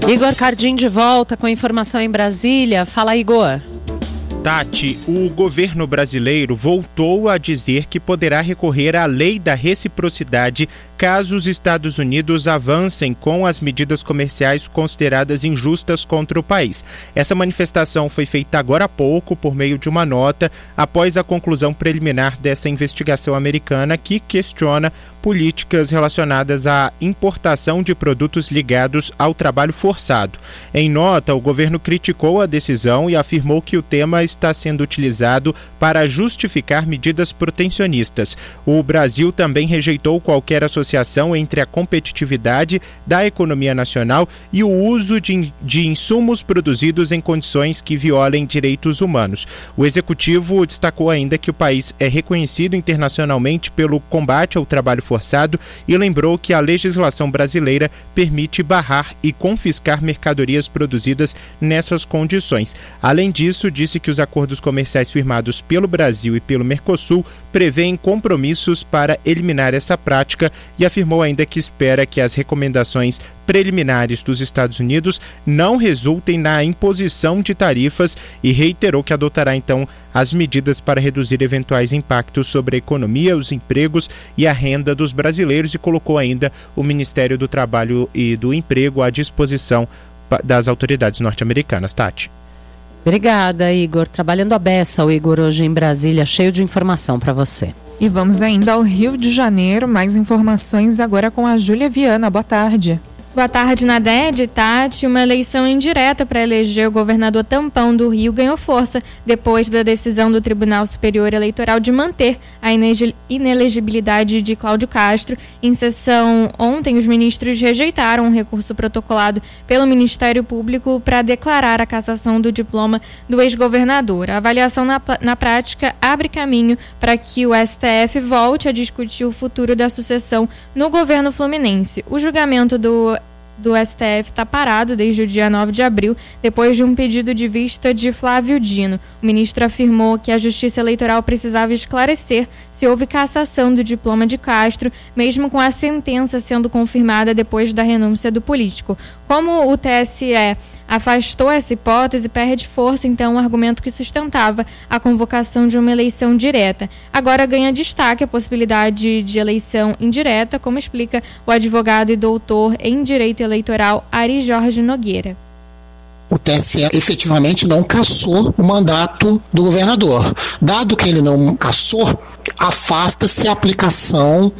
Igor Cardim de volta com informação em Brasília. Fala, Igor. Tati, o governo brasileiro voltou a dizer que poderá recorrer à lei da reciprocidade caso os Estados Unidos avancem com as medidas comerciais consideradas injustas contra o país. Essa manifestação foi feita agora há pouco por meio de uma nota após a conclusão preliminar dessa investigação americana que questiona políticas relacionadas à importação de produtos ligados ao trabalho forçado. Em nota, o governo criticou a decisão e afirmou que o tema está sendo utilizado para justificar medidas protecionistas. O Brasil também rejeitou qualquer associação entre a competitividade da economia nacional e o uso de insumos produzidos em condições que violem direitos humanos. O executivo destacou ainda que o país é reconhecido internacionalmente pelo combate ao trabalho forçado e lembrou que a legislação brasileira permite barrar e confiscar mercadorias produzidas nessas condições. Além disso, disse que os acordos comerciais firmados pelo Brasil e pelo Mercosul prevêem compromissos para eliminar essa prática e afirmou ainda que espera que as recomendações preliminares dos Estados Unidos não resultem na imposição de tarifas e reiterou que adotará então as medidas para reduzir eventuais impactos sobre a economia, os empregos e a renda dos brasileiros e colocou ainda o Ministério do Trabalho e do Emprego à disposição das autoridades norte-americanas. Tati. Obrigada, Igor. Trabalhando a beça, o Igor hoje em Brasília, cheio de informação para você. E vamos ainda ao Rio de Janeiro, mais informações agora com a Júlia Viana. Boa tarde. Boa tarde, Nadede. Tati, uma eleição indireta para eleger o governador tampão do Rio ganhou força depois da decisão do Tribunal Superior Eleitoral de manter a inelegibilidade de Cláudio Castro. Em sessão ontem, os ministros rejeitaram um recurso protocolado pelo Ministério Público para declarar a cassação do diploma do ex-governador. A avaliação na prática abre caminho para que o STF volte a discutir o futuro da sucessão no governo fluminense. O julgamento do STF está parado desde o dia 9 de abril, depois de um pedido de vista de Flávio Dino. O ministro afirmou que a Justiça Eleitoral precisava esclarecer se houve cassação do diploma de Castro, mesmo com a sentença sendo confirmada depois da renúncia do político. Como o TSE afastou essa hipótese, perde força, então, o argumento que sustentava a convocação de uma eleição direta. Agora ganha destaque a possibilidade de eleição indireta, como explica o advogado e doutor em Direito Eleitoral Ari Jorge Nogueira. O TSE efetivamente não cassou o mandato do governador. Dado que ele não cassou, afasta-se a aplicação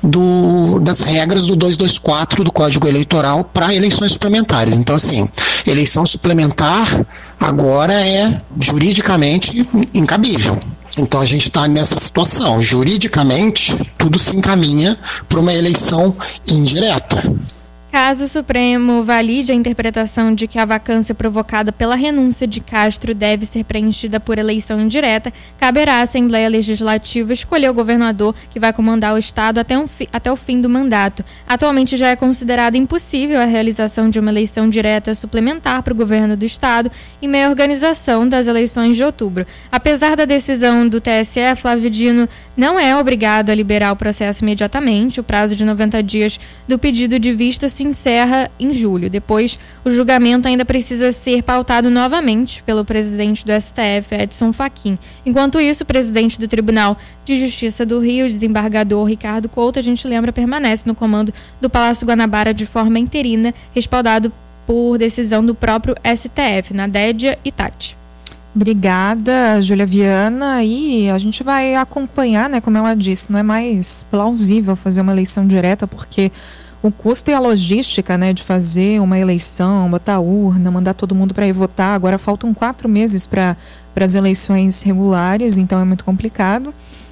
das regras do 224 do Código Eleitoral para eleições suplementares. Então, assim, eleição suplementar agora é juridicamente incabível. Então a gente está nessa situação. Juridicamente, tudo se encaminha para uma eleição indireta. Caso o Supremo valide a interpretação de que a vacância provocada pela renúncia de Castro deve ser preenchida por eleição indireta, caberá à Assembleia Legislativa escolher o governador que vai comandar o Estado até o fim do mandato. Atualmente já é considerado impossível a realização de uma eleição direta suplementar para o governo do Estado em meio à organização das eleições de outubro. Apesar da decisão do TSE, Flávio Dino não é obrigado a liberar o processo imediatamente. O prazo de 90 dias do pedido de vista se encerra em julho. Depois, o julgamento ainda precisa ser pautado novamente pelo presidente do STF, Edson Fachin. Enquanto isso, o presidente do Tribunal de Justiça do Rio, o desembargador Ricardo Couto, a gente lembra, permanece no comando do Palácio Guanabara de forma interina, respaldado por decisão do próprio STF, Nadédia e Tati. Obrigada, Júlia Viana. E a gente vai acompanhar, né, como ela disse, não é mais plausível fazer uma eleição direta, porque o custo e a logística, né, de fazer uma eleição, botar urna, mandar todo mundo para ir votar, agora faltam 4 meses para as eleições regulares, então é muito complicado.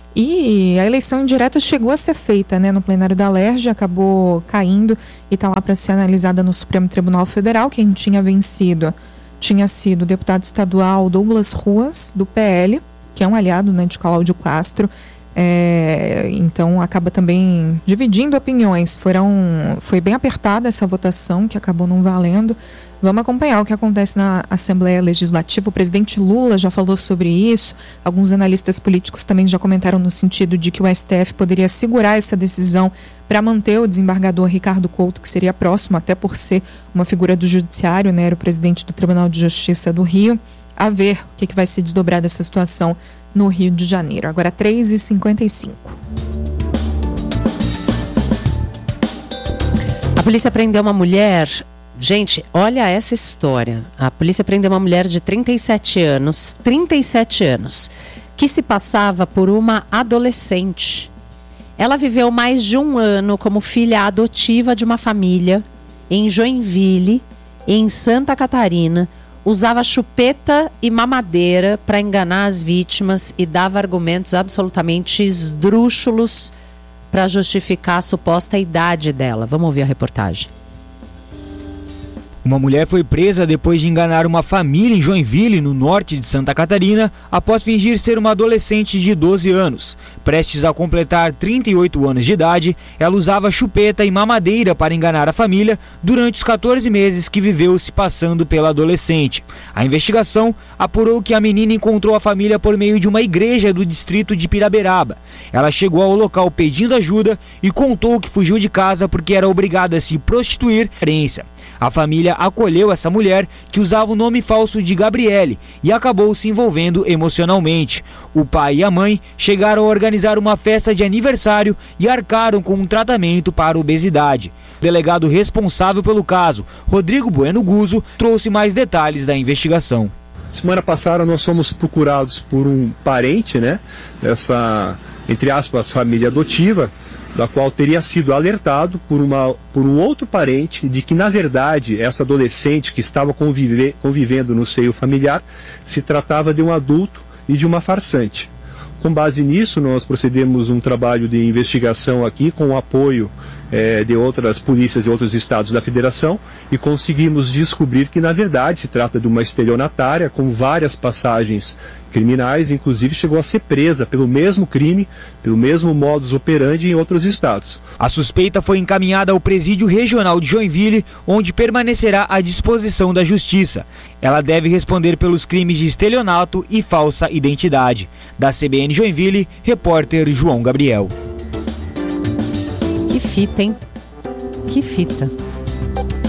E a eleição indireta chegou a ser feita, né, no plenário da LERJ, acabou caindo e está lá para ser analisada no Supremo Tribunal Federal. Quem tinha vencido tinha sido o deputado estadual Douglas Ruas, do PL, que é um aliado, né, de Cláudio Castro. Então acaba também dividindo opiniões. Foi bem apertada essa votação, que acabou não valendo. Vamos acompanhar o que acontece na Assembleia Legislativa. O presidente Lula já falou sobre isso. Alguns analistas políticos também já comentaram no sentido de que o STF poderia segurar essa decisão para manter o desembargador Ricardo Couto, que seria próximo, até por ser uma figura do judiciário, né? Era o presidente do Tribunal de Justiça do Rio. A ver o que vai se desdobrar dessa situação no Rio de Janeiro. Agora 3h55. A polícia prendeu uma mulher. Gente, olha essa história. A polícia prendeu uma mulher de 37 anos, que se passava por uma adolescente. Ela viveu mais de um ano como filha adotiva de uma família em Joinville, em Santa Catarina. Usava chupeta e mamadeira para enganar as vítimas e dava argumentos absolutamente esdrúxulos para justificar a suposta idade dela. Vamos ouvir a reportagem. Uma mulher foi presa depois de enganar uma família em Joinville, no norte de Santa Catarina, após fingir ser uma adolescente de 12 anos. Prestes a completar 38 anos de idade, ela usava chupeta e mamadeira para enganar a família durante os 14 meses que viveu se passando pela adolescente. A investigação apurou que a menina encontrou a família por meio de uma igreja do distrito de Piraberaba. Ela chegou ao local pedindo ajuda e contou que fugiu de casa porque era obrigada a se prostituir. A família acolheu essa mulher, que usava o nome falso de Gabriele, e acabou se envolvendo emocionalmente. O pai e a mãe chegaram a organizar uma festa de aniversário e arcaram com um tratamento para obesidade. O delegado responsável pelo caso, Rodrigo Bueno Guzzo, trouxe mais detalhes da investigação. Semana passada nós fomos procurados por um parente, dessa, entre aspas, família adotiva, da qual teria sido alertado por um outro parente de que, na verdade, essa adolescente que estava convivendo no seio familiar se tratava de um adulto e de uma farsante. Com base nisso, nós procedemos um trabalho de investigação aqui com o apoio de outras polícias de outros estados da federação e conseguimos descobrir que, na verdade, se trata de uma estelionatária com várias passagens criminais, inclusive chegou a ser presa pelo mesmo crime, pelo mesmo modus operandi em outros estados. A suspeita foi encaminhada ao Presídio Regional de Joinville, onde permanecerá à disposição da Justiça. Ela deve responder pelos crimes de estelionato e falsa identidade. Da CBN Joinville, repórter João Gabriel. Que fita, hein? Que fita.